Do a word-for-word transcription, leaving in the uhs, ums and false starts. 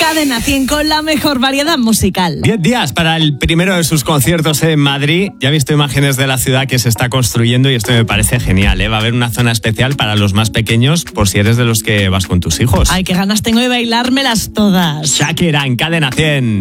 Cadena cien con la mejor variedad musical. Diez días para el primero de sus conciertos en Madrid. Ya he visto imágenes de la ciudad que se está construyendo y esto me parece genial, ¿eh? Va a haber una zona especial para los más pequeños por si eres de los que vas con tus hijos. Ay, qué ganas tengo de bailármelas todas. Shakira en Cadena cien.